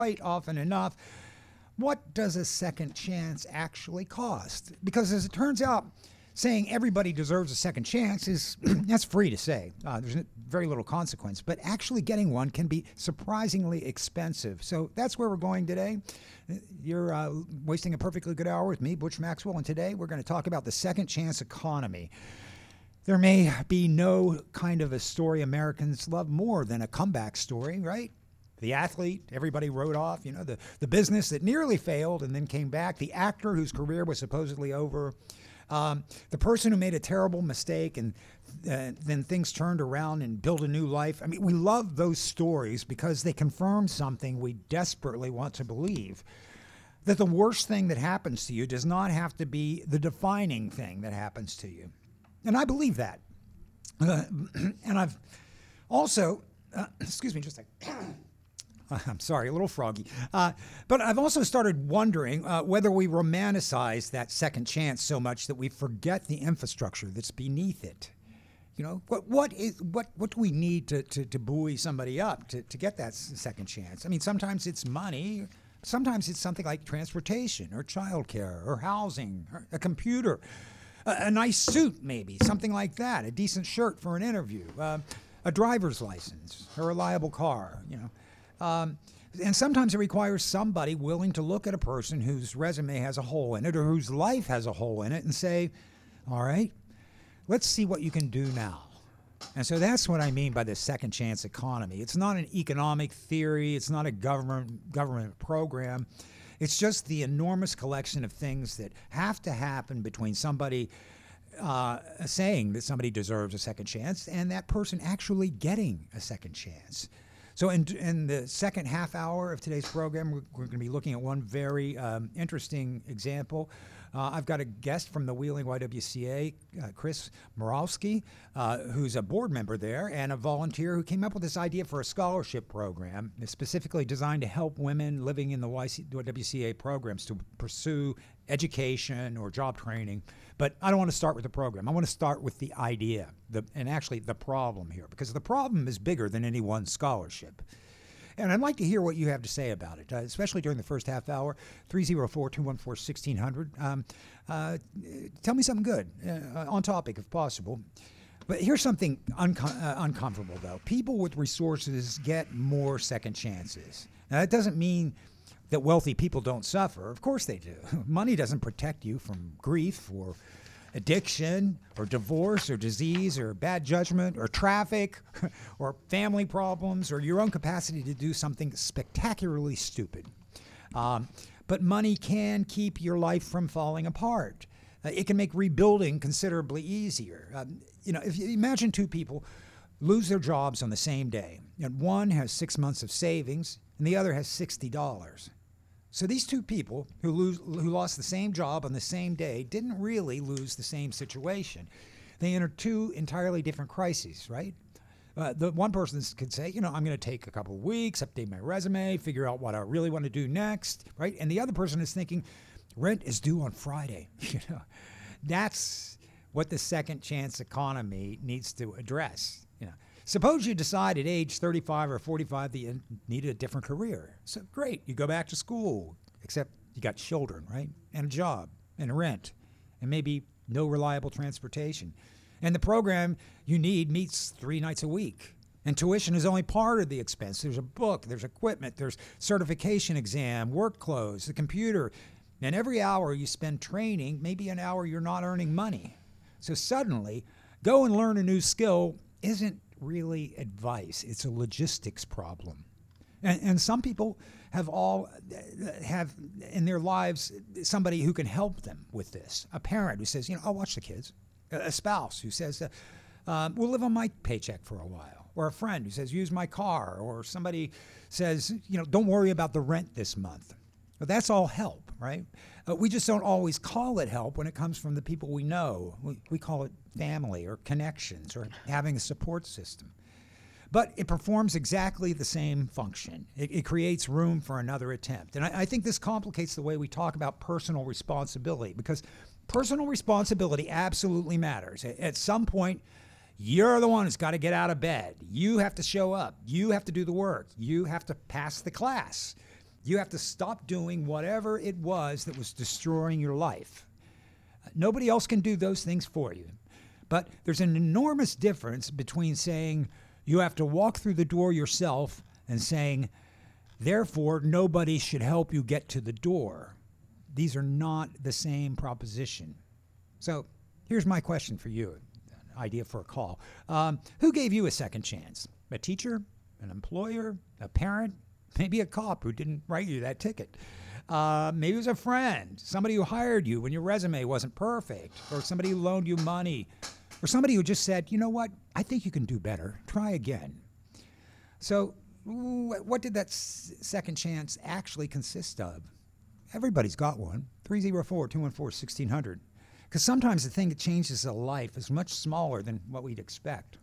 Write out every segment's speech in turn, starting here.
quite often enough, what does a second chance actually cost? Because as it turns out, saying everybody deserves a second chance is that's free to say. There's very little consequence, but actually getting one can be surprisingly expensive. So that's where we're going today. You're wasting a perfectly good hour with me, Butch Maxwell, and today we're going to talk about the second chance economy. There may be no kind of a story Americans love more than a comeback story, right? The athlete everybody wrote off, the business that nearly failed and then came back, the actor whose career was supposedly over, the person who made a terrible mistake and then things turned around and built a new life. I mean, we love those stories because they confirm something we desperately want to believe, that the worst thing that happens to you does not have to be the defining thing that happens to you. And I believe that. And I've also, excuse me just a second. I'm sorry, a little froggy. But I've also started wondering whether we romanticize that second chance so much that we forget the infrastructure that's beneath it. What do we need to buoy somebody up to get that second chance? I mean, sometimes it's money. Sometimes it's something like transportation or childcare or housing, or a computer, a nice suit maybe, something like that, a decent shirt for an interview, a driver's license, a reliable car, and sometimes it requires somebody willing to look at a person whose resume has a hole in it or whose life has a hole in it and say, all right, let's see what you can do now. And so that's what I mean by the second chance economy. It's not an economic theory. It's not a government program. It's just the enormous collection of things that have to happen between somebody saying that somebody deserves a second chance and that person actually getting a second chance. So in the second half hour of today's program, we're going to be looking at one very interesting example. I've got a guest from the Wheeling YWCA, Chris Morawski, who's a board member there and a volunteer who came up with this idea for a scholarship program specifically designed to help women living in the YWCA programs to pursue education or job training. But I don't want to start with the program. I want to start with the idea and actually the problem here, because the problem is bigger than any one scholarship. And I'd like to hear what you have to say about it, especially during the first half hour, 304-214-1600. Tell me something good, on topic if possible. But here's something uncomfortable, though. People with resources get more second chances. Now, that doesn't mean that wealthy people don't suffer. Of course they do. Money doesn't protect you from grief or addiction or divorce or disease or bad judgment or traffic or family problems or your own capacity to do something spectacularly stupid. But money can keep your life from falling apart. It can make rebuilding considerably easier. If you imagine two people lose their jobs on the same day, and one has 6 months of savings and the other has $60. So these two people who lost the same job on the same day didn't really lose the same situation. They entered two entirely different crises, right? The one person could say, I'm going to take a couple of weeks, update my resume, figure out what I really want to do next, right? And the other person is thinking, rent is due on Friday. That's what the second chance economy needs to address. Suppose you decide at age 35 or 45 that you needed a different career. So great, you go back to school, except you got children, right? And a job, and rent, and maybe no reliable transportation. And the program you need meets 3 nights a week. And tuition is only part of the expense. There's a book, there's equipment, there's certification exam, work clothes, the computer. And every hour you spend training, maybe an hour you're not earning money. So suddenly, go and learn a new skill isn't really advice. It's a logistics problem. And some people have in their lives somebody who can help them with this. A parent who says, I'll watch the kids. A spouse who says, we'll live on my paycheck for a while. Or a friend who says, use my car. Or somebody says, don't worry about the rent this month. But that's all help, right? We just don't always call it help when it comes from the people we know. We call it family or connections or having a support system. But it performs exactly the same function. It creates room for another attempt. And I think this complicates the way we talk about personal responsibility, because personal responsibility absolutely matters. At some point, you're the one who's got to get out of bed. You have to show up. You have to do the work. You have to pass the class. You have to stop doing whatever it was that was destroying your life. Nobody else can do those things for you. But there's an enormous difference between saying you have to walk through the door yourself and saying, therefore, nobody should help you get to the door. These are not the same proposition. So here's my question for you, an idea for a call. Who gave you a second chance? A teacher, an employer, a parent, maybe a cop who didn't write you that ticket. Maybe it was a friend, somebody who hired you when your resume wasn't perfect, or somebody who loaned you money, or somebody who just said, you know what, I think you can do better. Try again. So what did that second chance actually consist of? Everybody's got one. 304-214-1600. Because sometimes the thing that changes a life is much smaller than what we'd expect.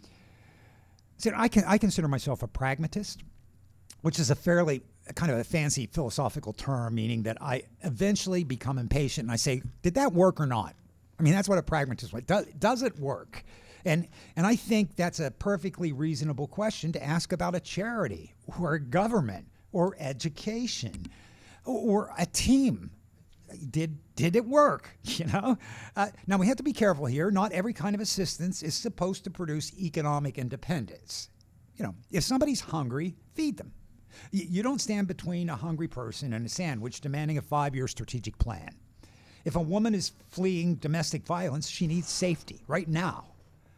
So I consider myself a pragmatist, which is a fairly kind of a fancy philosophical term, meaning that I eventually become impatient and I say, did that work or not? I mean, that's what a pragmatist is. Does it work? And I think that's a perfectly reasonable question to ask about a charity or a government or education or a team. Did it work? You know. Now we have to be careful here. Not every kind of assistance is supposed to produce economic independence. You know, if somebody's hungry, feed them. You don't stand between a hungry person and a sandwich demanding a 5-year strategic plan. If a woman is fleeing domestic violence, she needs safety right now.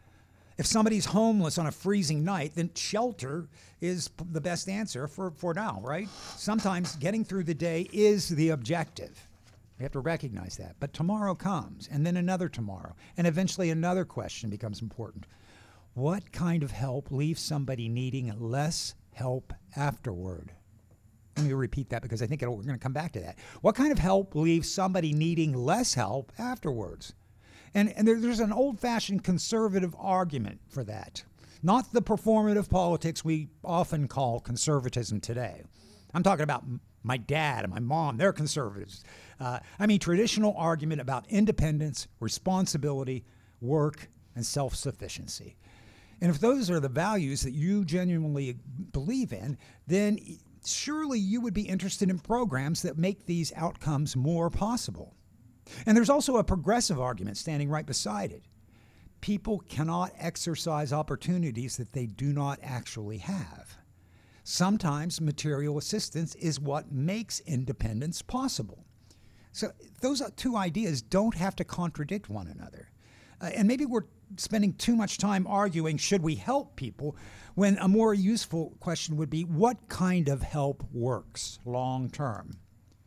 If somebody's homeless on a freezing night, then shelter is the best answer for now, right? Sometimes getting through the day is the objective. We have to recognize that. But tomorrow comes, and then another tomorrow, and eventually another question becomes important. What kind of help leaves somebody needing less help afterward? Let me repeat that because I think we're going to come back to that. What kind of help leaves somebody needing less help afterwards? And there's an old-fashioned conservative argument for that. Not the performative politics we often call conservatism today. I'm talking about my dad and my mom. They're conservatives. I mean traditional argument about independence, responsibility, work, and self-sufficiency. And if those are the values that you genuinely believe in, then surely you would be interested in programs that make these outcomes more possible. And there's also a progressive argument standing right beside it. People cannot exercise opportunities that they do not actually have. Sometimes material assistance is what makes independence possible. So those two ideas don't have to contradict one another. And maybe we're spending too much time arguing, should we help people, when a more useful question would be, what kind of help works long term?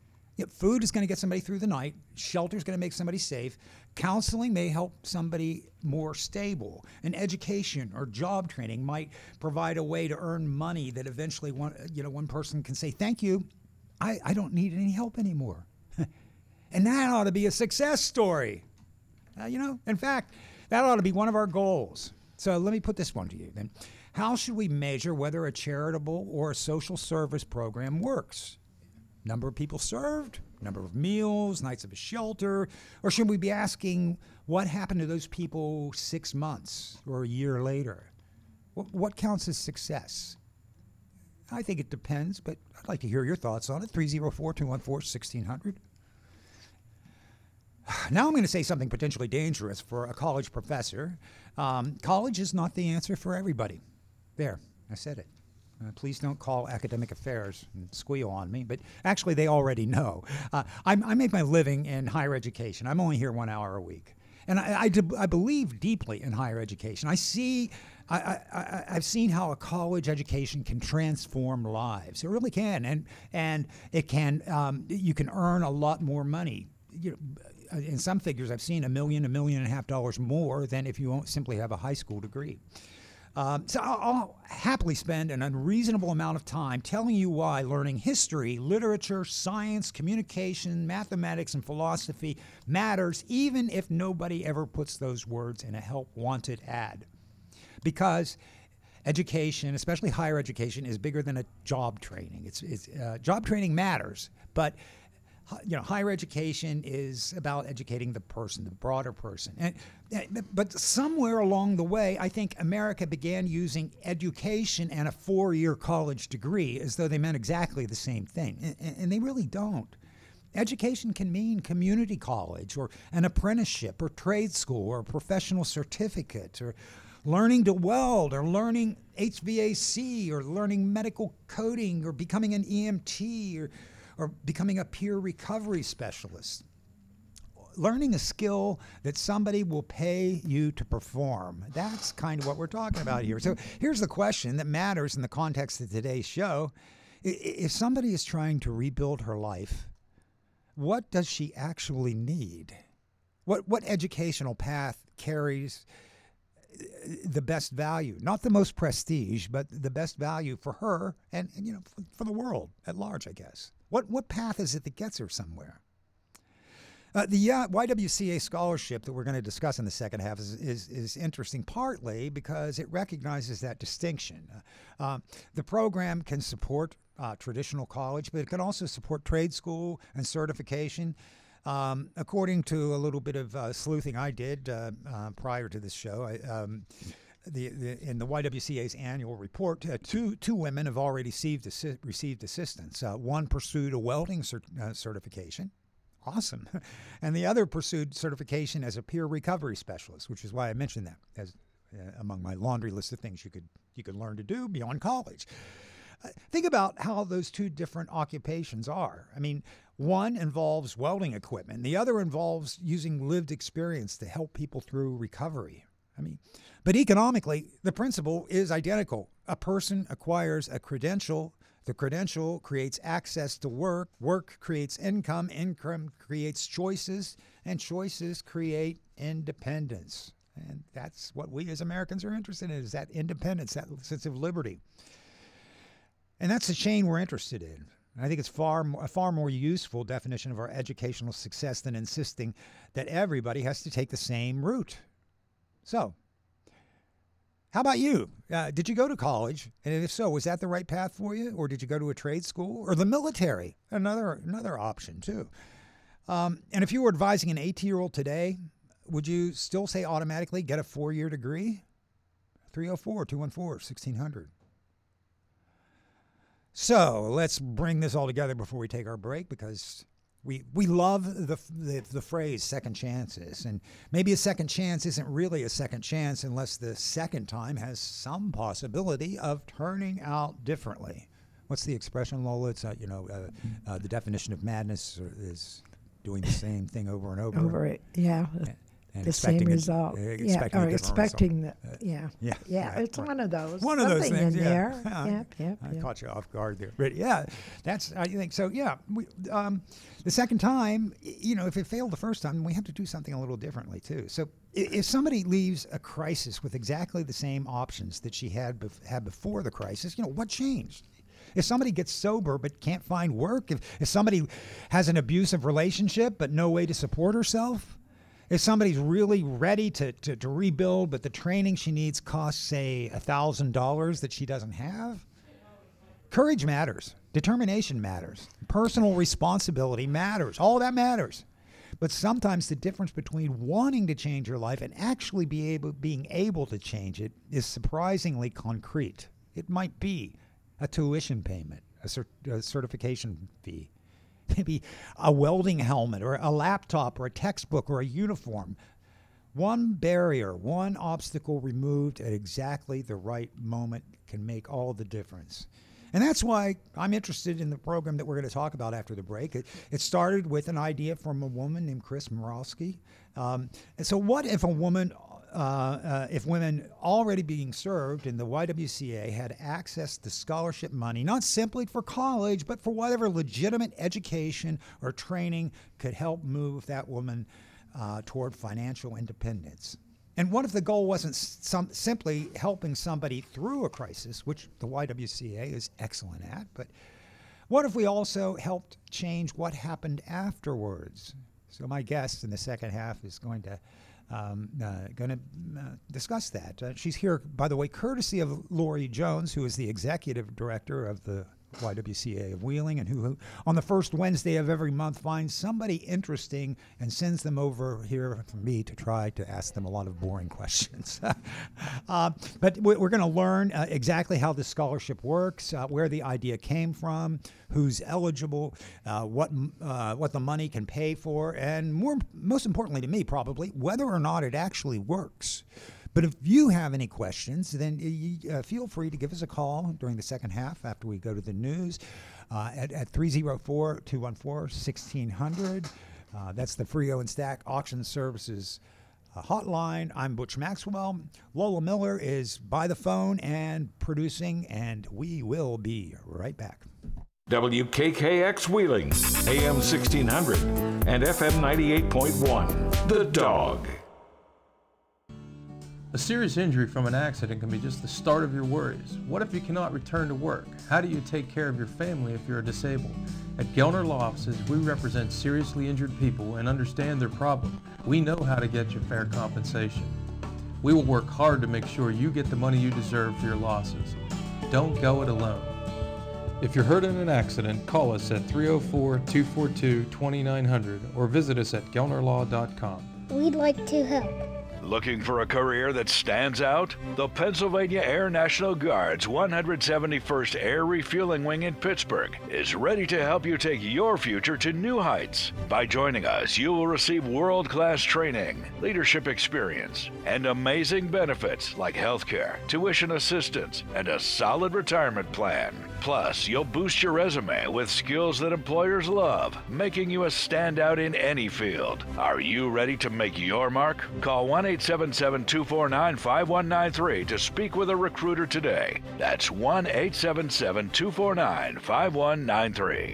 Food is going to get somebody through the night. Shelter is going to make somebody safe. Counseling may help somebody more stable. And education or job training might provide a way to earn money that eventually one person can say, thank you, I don't need any help anymore. And that ought to be a success story. In fact, that ought to be one of our goals. So let me put this one to you then. How should we measure whether a charitable or a social service program works? Number of people served, number of meals, nights of a shelter, or should we be asking what happened to those people 6 months or a year later? What counts as success? I think it depends, but I'd like to hear your thoughts on it. 304-214-1600. Now I'm going to say something potentially dangerous for a college professor. College is not the answer for everybody. There, I said it. Please don't call academic affairs and squeal on me, but actually they already know. I make my living in higher education. I'm only here 1 hour a week. And I believe deeply in higher education. I've seen how a college education can transform lives. It really can. And it can, you can earn a lot more money. In some figures, I've seen $1 million, $1.5 million more than if you simply have a high school degree. So I'll happily spend an unreasonable amount of time telling you why learning history, literature, science, communication, mathematics, and philosophy matters, even if nobody ever puts those words in a help wanted ad. Because education, especially higher education, is bigger than a job training. Job training matters, but higher education is about educating the person, the broader person. But somewhere along the way, I think America began using education and a 4-year college degree as though they meant exactly the same thing. And they really don't. Education can mean community college or an apprenticeship or trade school or a professional certificate or learning to weld or learning HVAC or learning medical coding or becoming an EMT or becoming a peer recovery specialist. Learning a skill that somebody will pay you to perform. That's kind of what we're talking about here. So here's the question that matters in the context of today's show. If somebody is trying to rebuild her life, what does she actually need? What educational path carries the best value? Not the most prestige, but the best value for her and for the world at large, I guess. What path is it that gets her somewhere? The YWCA scholarship that we're going to discuss in the second half is interesting, partly because it recognizes that distinction. The program can support traditional college, but it can also support trade school and certification. According to a little bit of sleuthing I did prior to this show, in the YWCA's annual report, two women have already received assistance. One pursued a welding certification. Awesome. And the other pursued certification as a peer recovery specialist, which is why I mentioned that as among my laundry list of things you could learn to do beyond college. Think about how those two different occupations are. I mean, one involves welding equipment. The other involves using lived experience to help people through recovery. But economically, the principle is identical. A person acquires a credential. The credential creates access to work. Work creates income. Income creates choices. And choices create independence. And that's what we as Americans are interested in, is that independence, that sense of liberty. And that's the chain we're interested in. I think it's a far more useful definition of our educational success than insisting that everybody has to take the same route. So, how about you? Did you go to college? And if so, was that the right path for you? Or did you go to a trade school? Or the military? Another option, too. And if you were advising an 18-year-old today, would you still say automatically get a 4-year degree? 304-214-1600. So let's bring this all together before we take our break, because we love the phrase second chances. And maybe a second chance isn't really a second chance unless the second time has some possibility of turning out differently. What's the expression, Lola? It's, the definition of madness is doing the same thing over and over. Over it, yeah. And the same result. Expecting that. Yeah. Right, it's one of those. One of those things. In there. Yep. I caught you off guard there. But yeah, that's, I think so. Yeah. The second time, if it failed the first time, we have to do something a little differently too. So if somebody leaves a crisis with exactly the same options that she had before the crisis, what changed? If somebody gets sober but can't find work, if somebody has an abusive relationship but no way to support herself, if somebody's really ready to rebuild, but the training she needs costs, say, $1,000 that she doesn't have, courage matters. Determination matters. Personal responsibility matters. All that matters. But sometimes the difference between wanting to change your life and actually being able to change it is surprisingly concrete. It might be a tuition payment, a certification fee, maybe a welding helmet or a laptop or a textbook or a uniform. One barrier, one obstacle removed at exactly the right moment can make all the difference. And that's why I'm interested in the program that we're going to talk about after the break. It started with an idea from a woman named Chris Morosky. And so what if if women already being served in the YWCA had access to scholarship money, not simply for college, but for whatever legitimate education or training could help move that woman toward financial independence? And what if the goal wasn't simply helping somebody through a crisis, which the YWCA is excellent at, but what if we also helped change what happened afterwards? So my guest in the second half is going to discuss that. She's here, by the way, courtesy of Lori Jones, who is the executive director of the YWCA of Wheeling, and who on the first Wednesday of every month finds somebody interesting and sends them over here for me to try to ask them a lot of boring questions. But we're going to learn exactly how this scholarship works, where the idea came from, who's eligible, what the money can pay for, and most importantly to me probably, whether or not it actually works. But if you have any questions, then feel free to give us a call during the second half after we go to the news at 304-214-1600. That's the Frio and Stack Auction Services hotline. I'm Butch Maxwell. Lola Miller is by the phone and producing, and we will be right back. WKKX Wheeling, AM 1600 and FM 98.1. The Dog. A serious injury from an accident can be just the start of your worries. What if you cannot return to work? How do you take care of your family if you're disabled? At Gelner Law Offices, we represent seriously injured people and understand their problem. We know how to get you fair compensation. We will work hard to make sure you get the money you deserve for your losses. Don't go it alone. If you're hurt in an accident, call us at 304-242-2900 or visit us at gelnerlaw.com. We'd like to help. Looking for a career that stands out? The Pennsylvania Air National Guard's 171st Air Refueling Wing in Pittsburgh is ready to help you take your future to new heights. By joining us, you will receive world-class training, leadership experience, and amazing benefits like healthcare, tuition assistance, and a solid retirement plan. Plus, you'll boost your resume with skills that employers love, making you a standout in any field. Are you ready to make your mark? Call 1-877-249-5193 to speak with a recruiter today. That's 1-877-249-5193.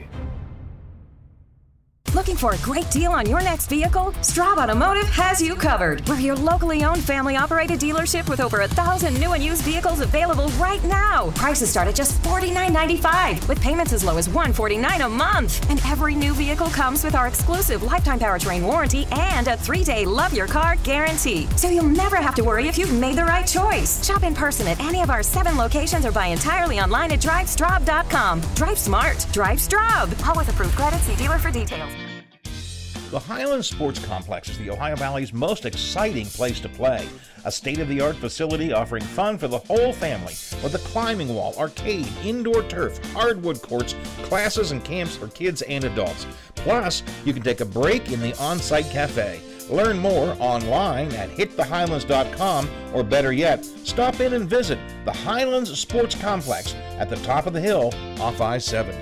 Looking for a great deal on your next vehicle? Straub Automotive has you covered. We're your locally owned, family-operated dealership with over 1,000 new and used vehicles available right now. Prices start at just $49.95 with payments as low as $149 a month. And every new vehicle comes with our exclusive lifetime powertrain warranty and a 3-day love your car guarantee. So you'll never have to worry if you've made the right choice. Shop in person at any of our 7 locations or buy entirely online at drivestraub.com. Drive smart. Drive Straub. All with approved credit. See dealer for details. The Highlands Sports Complex is the Ohio Valley's most exciting place to play. A state-of-the-art facility offering fun for the whole family with a climbing wall, arcade, indoor turf, hardwood courts, classes and camps for kids and adults. Plus, you can take a break in the on-site cafe. Learn more online at hitthehighlands.com, or better yet, stop in and visit the Highlands Sports Complex at the top of the hill off I-70.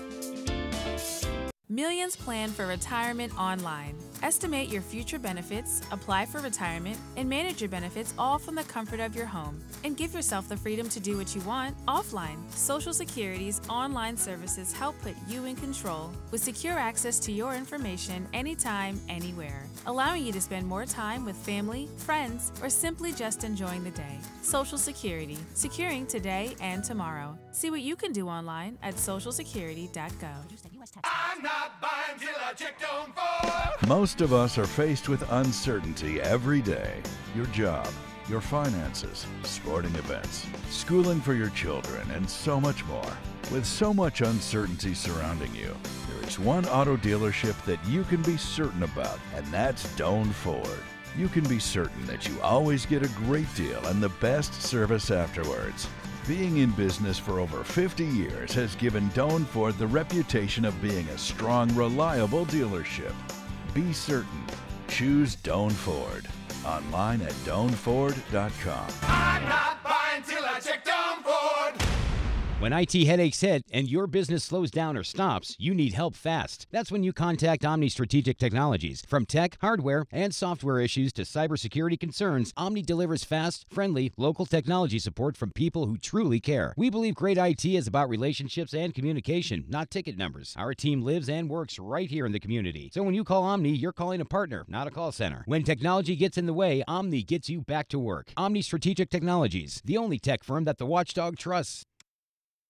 Millions plan for retirement online. Estimate your future benefits, apply for retirement, and manage your benefits all from the comfort of your home. And give yourself the freedom to do what you want offline. Social Security's online services help put you in control with secure access to your information anytime, anywhere, allowing you to spend more time with family, friends, or simply just enjoying the day. Social Security, securing today and tomorrow. See what you can do online at socialsecurity.gov. I'm not buying till I check Dome Ford. Most of us are faced with uncertainty every day. Your job, your finances, sporting events, schooling for your children, and so much more. With so much uncertainty surrounding you, there is one auto dealership that you can be certain about, and that's Doan Ford. You can be certain that you always get a great deal and the best service afterwards. Being in business for over 50 years has given Doan Ford the reputation of being a strong, reliable dealership. Be certain. Choose Doan Ford. Online at doanford.com. I'm not buying till I check Dome Ford. When IT headaches hit and your business slows down or stops, you need help fast. That's when you contact Omni Strategic Technologies. From tech, hardware, and software issues to cybersecurity concerns, Omni delivers fast, friendly, local technology support from people who truly care. We believe great IT is about relationships and communication, not ticket numbers. Our team lives and works right here in the community. So when you call Omni, you're calling a partner, not a call center. When technology gets in the way, Omni gets you back to work. Omni Strategic Technologies, the only tech firm that the watchdog trusts.